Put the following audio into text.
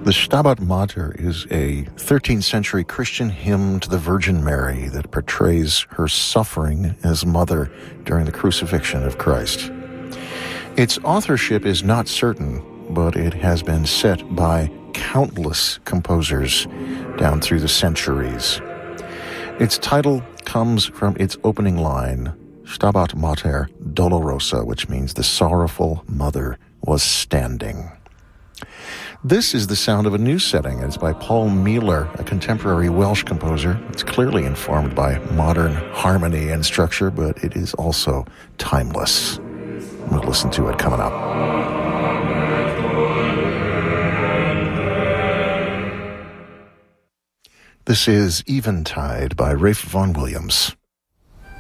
The Stabat Mater is a 13th century Christian hymn to the Virgin Mary that portrays her suffering as mother during the crucifixion of Christ. Its authorship is not certain, but it has been set by countless composers down through the centuries. Its title comes from its opening line, Stabat Mater Dolorosa, which means the sorrowful mother was standing. This is the sound of a new setting, and it's by Paul Mealer, a contemporary Welsh composer. It's clearly informed by modern harmony and structure, but it is also timeless. We'll listen to it coming up. This is Eventide by Ralph Vaughan Williams.